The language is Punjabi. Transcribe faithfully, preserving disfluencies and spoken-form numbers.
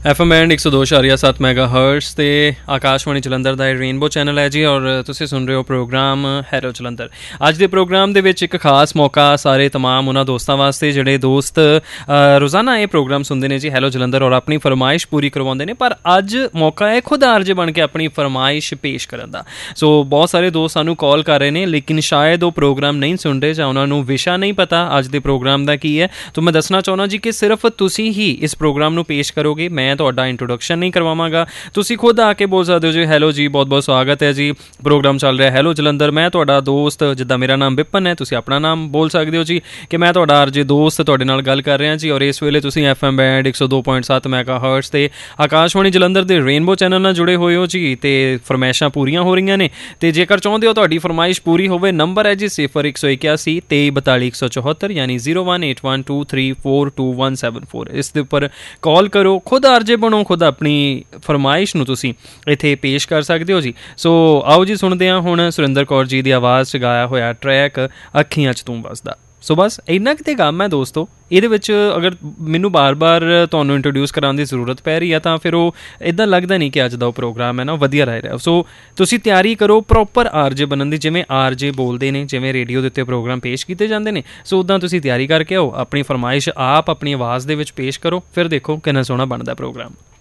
ਐਫ ਐਮ ਬੈਂਡ ਇੱਕ ਸੌ ਦੋ ਇਸ਼ਾਰੀਆ ਸੱਤ ਮੈਗਾ ਹਰਟਸ ਤੇ ਆਕਾਸ਼ਵਾਣੀ ਜਲੰਧਰ ਦਾ ਇਹ ਰੇਨਬੋ ਚੈਨਲ ਹੈ ਜੀ, ਔਰ ਤੁਸੀਂ ਸੁਣ ਰਹੇ ਹੋ ਪ੍ਰੋਗਰਾਮ ਹੈਲੋ ਜਲੰਧਰ। ਅੱਜ ਦੇ ਪ੍ਰੋਗਰਾਮ ਦੇ ਵਿੱਚ ਇੱਕ ਖਾਸ ਮੌਕਾ ਸਾਰੇ ਤਮਾਮ ਉਹਨਾਂ ਦੋਸਤਾਂ ਵਾਸਤੇ ਜਿਹੜੇ ਦੋਸਤ ਰੋਜ਼ਾਨਾ ਇਹ ਪ੍ਰੋਗਰਾਮ ਸੁਣਦੇ ਨੇ ਜੀ ਹੈਲੋ ਜਲੰਧਰ, ਔਰ ਆਪਣੀ ਫਰਮਾਇਸ਼ ਪੂਰੀ ਕਰਵਾਉਂਦੇ ਨੇ, ਪਰ ਅੱਜ ਮੌਕਾ ਹੈ ਖੁਦ ਆਰਜੇ ਬਣ ਕੇ ਆਪਣੀ ਫਰਮਾਇਸ਼ ਪੇਸ਼ ਕਰਨ ਦਾ। ਸੋ ਬਹੁਤ ਸਾਰੇ ਦੋਸਤ ਸਾਨੂੰ ਕਾਲ ਕਰ ਰਹੇ ਨੇ, ਲੇਕਿਨ ਸ਼ਾਇਦ ਉਹ ਪ੍ਰੋਗਰਾਮ ਨਹੀਂ ਸੁਣ ਰਹੇ ਜਾਂ ਉਹਨਾਂ ਨੂੰ ਵਿਸ਼ਾ ਨਹੀਂ ਪਤਾ ਅੱਜ ਦੇ ਪ੍ਰੋਗਰਾਮ ਦਾ ਕੀ ਹੈ। ਤਾਂ ਮੈਂ ਦੱਸਣਾ ਚਾਹੁੰਦਾ ਜੀ ਕਿ ਸਿਰਫ ਤੁਸੀਂ ਹੀ ਇਸ ਪ੍ਰੋਗਰਾਮ ਨੂੰ ਪੇਸ਼ ਕਰੋਗੇ, ਮੈਂ ਤੁਹਾਡਾ ਇੰਟਰੋਡਕਸ਼ਨ ਨਹੀਂ ਕਰਵਾਵਾਂਗਾ। ਤੁਸੀਂ ਖੁਦ ਆ ਕੇ ਬੋਲ ਸਕਦੇ ਹੋ ਜੀ ਹੈਲੋ ਜੀ, ਬਹੁਤ ਬਹੁਤ ਸਵਾਗਤ ਹੈ ਜੀ, ਪ੍ਰੋਗਰਾਮ ਚੱਲ ਰਿਹਾ ਹੈਲੋ ਜਲੰਧਰ, ਮੈਂ ਤੁਹਾਡਾ ਦੋਸਤ, ਜਿੱਦਾਂ ਮੇਰਾ ਨਾਮ ਵਿਪਨ ਹੈ, ਤੁਸੀਂ ਆਪਣਾ ਨਾਮ ਬੋਲ ਸਕਦੇ ਹੋ ਜੀ ਕਿ ਮੈਂ ਤੁਹਾਡਾ ਆਰਜੇ ਦੋਸਤ ਤੁਹਾਡੇ ਨਾਲ ਗੱਲ ਕਰ ਰਿਹਾ ਜੀ। ਔਰ ਇਸ ਵੇਲੇ ਤੁਸੀਂ ਐਫ ਐਮ ਬੈਂਡ ਇੱਕ ਸੌ ਦੋ ਪੁਆਇੰਟ ਸੱਤ ਮੈਗਾ ਹਰਟਸ ਤੇ ਆਕਾਸ਼ਵਾਣੀ ਜਲੰਧਰ ਦੇ ਰੇਨਬੋ ਚੈਨਲ ਨਾਲ ਜੁੜੇ ਹੋਏ ਹੋ ਜੀ, ਤੇ ਫਰਮਾਇਸ਼ਾਂ ਪੂਰੀਆਂ ਹੋ ਰਹੀਆਂ ਨੇ। ਤੇ ਜੇਕਰ ਚਾਹੁੰਦੇ ਹੋ ਤੁਹਾਡੀ ਫਰਮਾਇਸ਼ ਪੂਰੀ ਹੋਵੇ, ਨੰਬਰ ਹੈ ਜੀ ਸਿਫਰ ਇੱਕ ਸੌ ਇਕਿਆਸੀ ਤੇਈ ਬਤਾਲੀ ਇੱਕ ਸੌ ਚੌਹੱਤਰ, ਯਾਨੀ zero one eight one two three four two one seven four. ਇਸ ਦੇ ਉੱਪਰ ਕਾਲ ਕਰੋ, ਖੁਦ ਆਰਜੇ ਬਣੋ, ਖੁਦ ਆਪਣੀ ਫਰਮਾਇਸ਼ ਨੂੰ ਤੁਸੀਂ ਇੱਥੇ ਪੇਸ਼ ਕਰ ਸਕਦੇ ਹੋ ਜੀ। ਸੋ ਆਓ ਜੀ ਸੁਣਦੇ ਹਾਂ ਹੁਣ ਸੁਰਿੰਦਰ ਕੌਰ ਜੀ ਦੀ ਆਵਾਜ਼ 'ਚ ਗਾਇਆ ਹੋਇਆ ਟਰੈਕ ਅੱਖੀਆਂ 'ਚ ਤੂੰ ਵਸਦਾ। ਸੋ ਬਸ ਇੰਨਾ ਕਿਤੇ ਕੰਮ ਹੈ ਦੋਸਤੋ। ਇਹਦੇ ਵਿੱਚ ਅਗਰ ਮੈਨੂੰ ਬਾਰ-ਬਾਰ ਤੁਹਾਨੂੰ ਇੰਟਰੋਡਿਊਸ ਕਰਾਉਣ ਦੀ ਜ਼ਰੂਰਤ ਪੈ ਰਹੀ ਹੈ ਤਾਂ ਫਿਰ ਉਹ ਇੱਦਾਂ ਲੱਗਦਾ ਨਹੀਂ ਕਿ ਅੱਜ ਦਾ ਉਹ ਪ੍ਰੋਗਰਾਮ ਹੈ ਨਾ ਵਧੀਆ ਰਹਿ ਰਿਹਾ। ਸੋ ਤੁਸੀਂ ਤਿਆਰੀ ਕਰੋ ਪ੍ਰੋਪਰ ਆਰਜੇ ਬਣਨ ਦੀ, ਜਿਵੇਂ ਆਰਜੇ ਬੋਲਦੇ ਨੇ, ਜਿਵੇਂ ਰੇਡੀਓ ਦੇ ਉੱਤੇ ਪ੍ਰੋਗਰਾਮ ਪੇਸ਼ ਕੀਤੇ ਜਾਂਦੇ ਨੇ, ਸੋ ਉੱਦਾਂ ਤੁਸੀਂ ਤਿਆਰੀ ਕਰਕੇ ਆਓ, ਆਪਣੀ ਫਰਮਾਇਸ਼ ਆਪ ਆਪਣੀ ਆਵਾਜ਼ ਦੇ ਵਿੱਚ ਪੇਸ਼ ਕਰੋ, ਫਿਰ ਦੇਖੋ ਕਿੰਨਾ ਸੋਹਣਾ ਬਣਦਾ ਪ੍ਰੋਗਰਾਮ।